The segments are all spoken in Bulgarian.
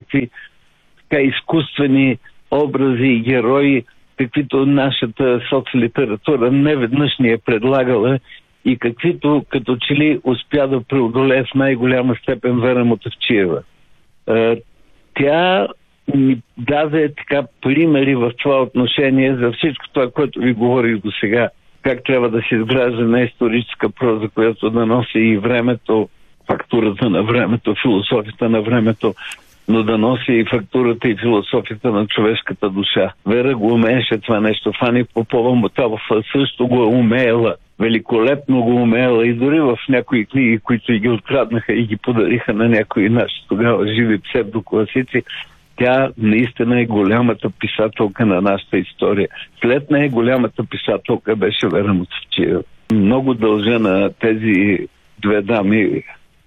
някакви така изкуствени образи и герои, каквито нашата соцлитература неведнъж ни е предлагала и каквито като че ли успя да преодолее в най-голяма степен Вера Мутафчиева. Тя ми даде така примери в това отношение за всичко това, което ви говорих до сега. Как трябва да се изгражда на историческа проза, която да носи и времето, фактурата на времето, философията на времето, но да носи и фактурата и философията на човешката душа. Вера го умееше това нещо. Фани Попова-Моталов също го умеела. Великолепно го умеела и дори в някои книги, които ги откраднаха и ги подариха на някои наши тогава живи псевдокласици, тя наистина е голямата писателка на нашата история. След нея голямата писателка беше Вера Мутафчиева. Много дължа на тези две дами,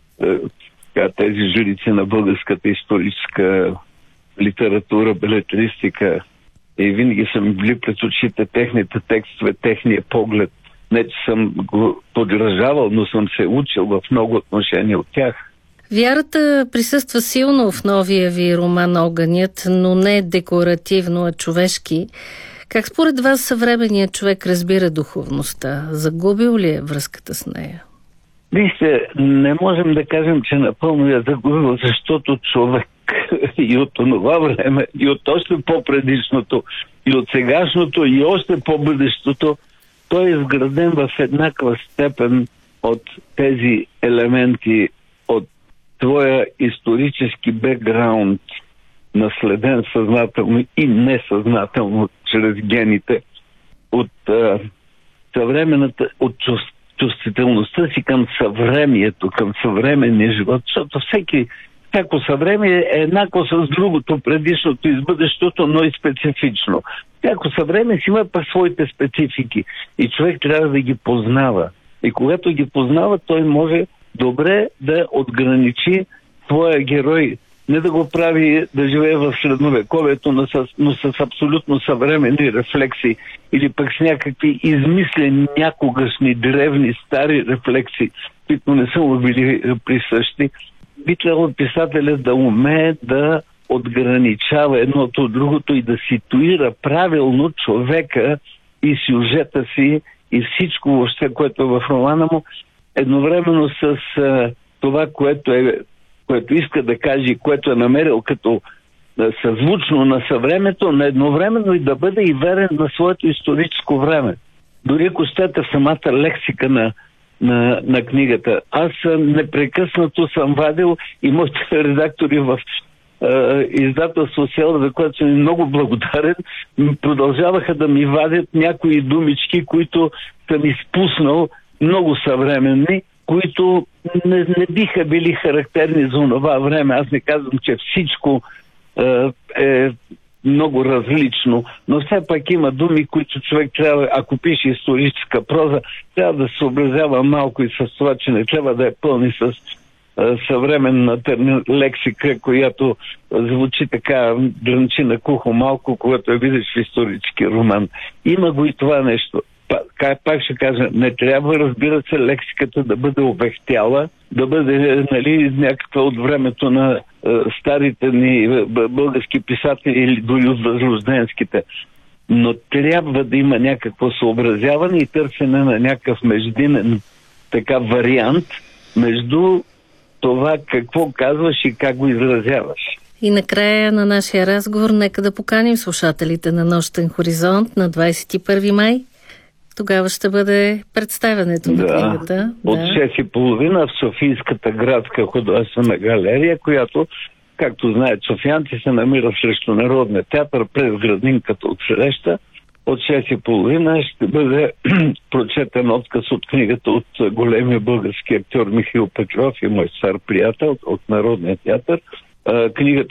тези жрици на българската историческа литература, белетристика. И винаги са ми били пред очите техните текстове, техния поглед. Не, че съм го подражавал, но съм се учил в много отношения от тях. Вярата присъства силно в новия ви роман "Огънят", но не декоративно, а човешки. Как според вас съвременният човек разбира духовността? Загубил ли е връзката с нея? Вижте, не можем да кажем, че напълно я загубил, защото човек и от това време, и от още по-предишното, и от сегашното, и още по-бъдещото, той е изграден в еднаква степен от тези елементи, от твоя исторически бекграунд, наследен съзнателно и несъзнателно чрез гените, от съвременната, от чувствителността си към съвремието, към съвременния живот, защото всяко съвремие е еднакво с другото, предишното и с бъдещото, но и специфично. Всяко съвремие си има пък своите специфики и човек трябва да ги познава. И когато ги познава, той може добре да отграничи своя герой, не да го прави да живее в средновековието, но с абсолютно съвременни рефлекси или пък с някакви измислени някогашни древни стари рефлекси, които не са му били присъщи. Би трябвало писателят да умее да отграничава едното от другото и да ситуира правилно човека и сюжета си и всичко въобще, което е в романа му, едновременно с това, което иска да каже и което е намерил като съзвучно на съвремето, но едновременно и да бъде и верен на своето историческо време. Дори ако щете в самата лексика на книгата. Аз непрекъснато съм вадил и моите редактори в издателство "Село", за което съм много благодарен, продължаваха да ми вадят някои думички, които съм изпуснал, много съвременни, които не биха били характерни за това време. Аз не казвам, че всичко е много различно, но все пак има думи, които човек трябва, ако пише историческа проза, трябва да се съобразява малко и с това, че не трябва да е пълни с съвременна лексика, която звучи така, дрънчи на кухо малко, когато я видиш в исторически роман. Има го и това нещо. Пак ще кажа, не трябва, разбира се, лексиката да бъде овехтяла, да бъде някаква от времето на старите ни български писатели или дори от възрожденските. Но трябва да има някакво съобразяване и търсене на някакъв междинен вариант между това какво казваш и как го изразяваш. И накрая на нашия разговор нека да поканим слушателите на Нощен хоризонт на 21 май. Тогава ще бъде представянето на книгата. От 6:30 в Софийската градска художествена галерия, която, както знаят софиянци, се намира срещу Народния театър през градинката от среща. От 6:30 ще бъде прочетен отказ от книгата от големия български актьор Михаил Петров и мой стар приятел от Народния театър. Книгата